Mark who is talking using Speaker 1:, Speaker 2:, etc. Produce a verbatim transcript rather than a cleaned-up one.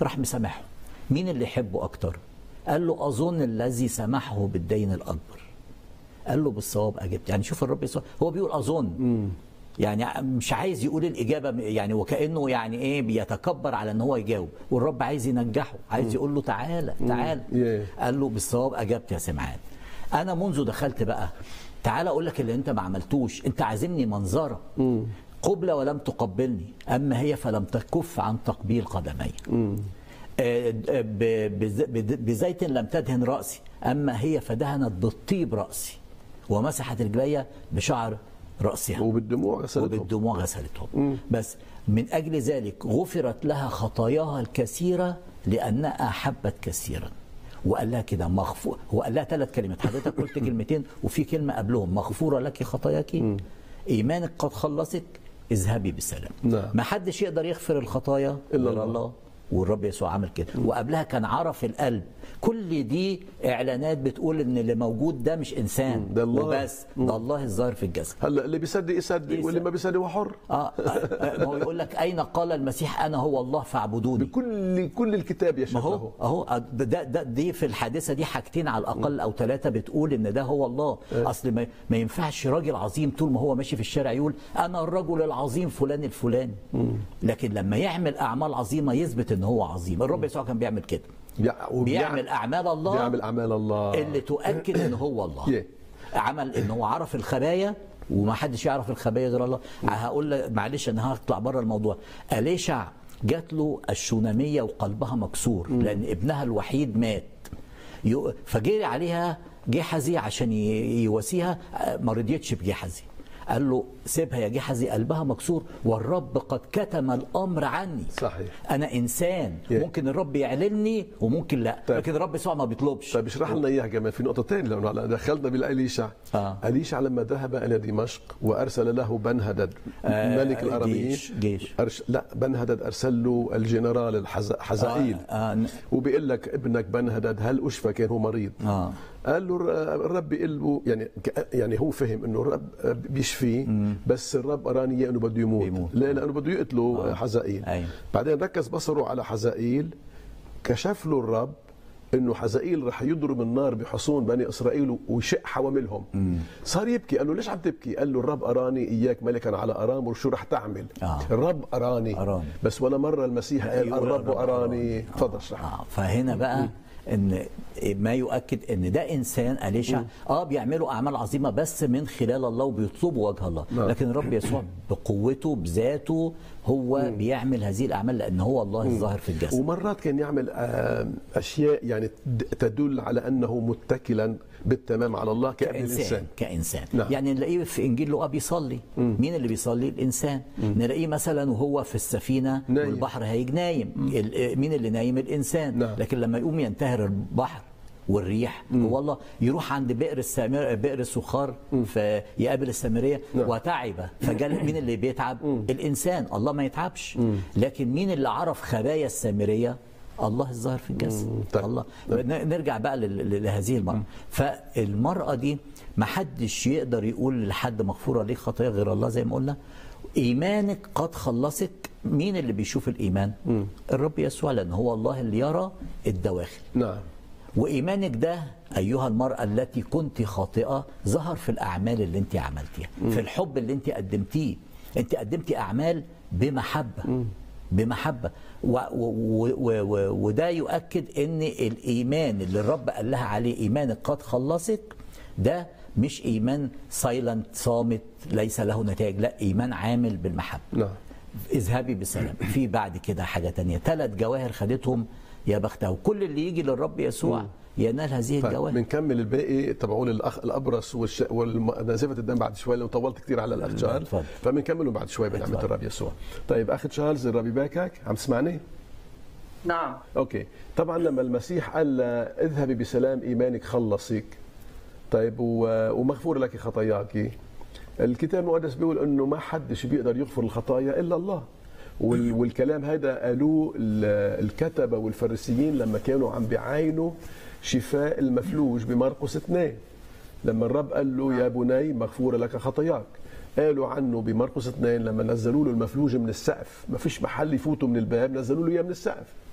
Speaker 1: راح مسامحه. مين اللي يحبه اكتر؟ قال له اظن الذي سمحه بالدين الاكبر. قال له بالصواب اجبت. يعني شوف الرب يسوع هو بيقول اظن، مم. يعني مش عايز يقول الاجابه، يعني وكانه يعني ايه بيتكبر على ان هو يجاوب، والرب عايز ينجحه، عايز مم. يقول له تعالى تعالى. yeah. قال له بالصواب اجبت يا سمعان. انا منذ دخلت بقى تعالى اقول لك اللي انت ما عملتوش، انت عازمني منظره قبلة ولم تقبلني، اما هي فلم تكف عن تقبيل قدمي. بزيت لم تدهن راسي، اما هي فدهنت بالطيب راسي، ومسحت رجلي بشعر راسها،
Speaker 2: وبالدموع غسلتهم
Speaker 1: وبالدموع غسلتهم. بس من اجل ذلك غفرت لها خطاياها الكثيره لانها احبت كثيرا. وقال لها كده مغفور، هو قال لها ثلاث كلمات، حضرتك قلت كلمتين وفي كلمه قبلهم، مغفوره لك خطاياك، ايمانك قد خلصك، اذهبي بسلام.
Speaker 2: نعم.
Speaker 1: ما حدش يقدر يغفر الخطايا الا الله. الله والرب يسوع عمل كده. وقبلها كان عرف القلب. كل دي اعلانات بتقول ان اللي موجود ده مش انسان
Speaker 2: ده الله
Speaker 1: وبس، ده الله الظاهر في الجسد.
Speaker 2: هلا اللي بيصدق يصدق واللي ما بيصدق هو حر.
Speaker 1: اه ما هو يقول لك اين قال المسيح انا هو الله فاعبدوني؟
Speaker 2: بكل كل الكتاب يشهد له.
Speaker 1: اهو اهو ده, ده دي في الحادثه دي حاجتين على الاقل او ثلاثه بتقول ان ده هو الله. اه. اصل ما, ما ينفعش راجل عظيم طول ما هو ماشي في الشارع يقول انا الرجل العظيم فلان الفلاني، لكن لما يعمل اعمال عظيمه يثبت ان هو عظيم. الرب يسوع كان بيعمل كده، بيعمل اعمال الله،
Speaker 2: بيعمل اعمال الله
Speaker 1: اللي تؤكد ان هو الله. عمل ان هو عرف الخبايا وما حدش يعرف الخبايا غير الله. هقول معلش انا هطلع بره الموضوع. أليشع جات له الشوناميه وقلبها مكسور لان ابنها الوحيد مات، فجري عليها جحزي عشان يواسيها، ما رضيتش بجحزي. قال له سيبها يا جحزي قلبها مكسور والرب قد كتم الامر عني.
Speaker 2: صحيح.
Speaker 1: انا انسان yeah. ممكن الرب يعلني وممكن لا. طيب. لكن الرب يسوع ما بيطلبش.
Speaker 2: طيب اشرح لنا اياها كمان في نقطتين لو دخلنا بالاليشع. آه. اليشع لما ذهب الى دمشق وارسل له بنهدد آه ملك الاراميين،
Speaker 1: جيش, جيش.
Speaker 2: أرش... لا بنهدد ارسل له الجنرال الحزائيل. آه. آه. وبيقول لك ابنك بنهدد هل اشفى كان هو مريض. آه. قال له الرب يقول يعني يعني هو فهم انه الرب بيشفيه بس الرب اراني اياه انه بده يموت. يموت. ليه؟ لانه بده يقتله آه. حزائيل. أيوة. بعدين ركز بصره على حزائيل، كشف له الرب انه حزائيل رح يضرب النار بحصون بني اسرائيل ويشق حواملهم. مم. صار يبكي، قال له ليش عم تبكي؟ قال له الرب اراني اياك ملكا على ارام وشو رح تعمل؟ آه. الرب اراني. اراني بس ولا مره المسيح قال الرب اراني. تفضل اشرح.
Speaker 1: آه. فهنا بقى مم. ان ما يؤكد ان ده انسان أليشع اه بيعملوا اعمال عظيمه بس من خلال الله وبيطلبوا وجه الله. نعم. لكن الرب يسوع بقوته بذاته هو مم. بيعمل هذه الاعمال لان هو الله الظاهر في الجسد.
Speaker 2: ومرات كان يعمل اشياء يعني تدل على انه متكلا بالتمام على الله كأنسان
Speaker 1: كإنسان, كإنسان. نعم. يعني نلاقيه في إنجيل لوقا بيصلي. مم. مين اللي بيصلي؟ الإنسان. مم. نلاقيه مثلا وهو في السفينة نايم. والبحر هيج نايم. مين اللي نايم؟ الإنسان. نعم. لكن لما يقوم ينتهر البحر والريح مم. هو الله. يروح عند بئر السامر بئر السخار فيقابل السامريه. نعم. وتعب فجال. مين اللي بيتعب؟ مم. الإنسان. الله ما يتعبش. مم. لكن مين اللي عرف خبايا السامريه؟ الله الظاهر في الجسد. طيب. الله. نرجع بقى لهذه المرأة. فالمرأة دي ما حدش يقدر يقول لحد مغفورة ليه خطايا غير الله زي ما قلنا. إيمانك قد خلصك. مين اللي بيشوف الإيمان؟ مم. الرب يسوع لأن هو الله اللي يرى الدواخل.
Speaker 2: نعم.
Speaker 1: وإيمانك ده أيها المرأة التي كنت خاطئة ظهر في الأعمال اللي أنت عملتيها. مم. في الحب اللي أنت قدمتيه. أنت قدمتي أعمال بمحبة. مم. بمحبة و و و و وده يؤكد ان الايمان اللي الرب قال لها عليه ايمانك قد خلصك ده مش ايمان سايلنت صامت ليس له نتائج، لا ايمان عامل بالمحبة. نعم. اذهبي بسلام. في بعد كده حاجة تانية، ثلاث جواهر خدتهم يا بختها، وكل اللي يجي للرب يسوع م. ينال هذه الجواهر.
Speaker 2: بنكمل الباقي تبعون الاخ الابرص والش... ونزفه الدم بعد شوي لو طولت كثير على الاخ تشارلز، فبنكمله بعد شوي بنعمه الرب يسوع. طيب اخ تشارلز الرب يباركك، عم تسمعني؟
Speaker 3: نعم.
Speaker 2: اوكي، طبعا لما المسيح قال اذهبي بسلام ايمانك خلصك، طيب و... ومغفور لك خطاياك، الكتاب المقدس بيقول انه ما حدش بيقدر يغفر الخطايا الا الله. والكلام هذا قالوه الكتبه والفريسيين لما كانوا عم بيعاينوا شفاء المفلوج بمرقس اثنين، لما الرب قال له يا بني مغفوره لك خطاياك. قالوا عنه بمرقس اثنين لما نزلوا له المفلوج من السقف، ما فيش محل يفوتوا من الباب، نزلوا له اياه من السقف.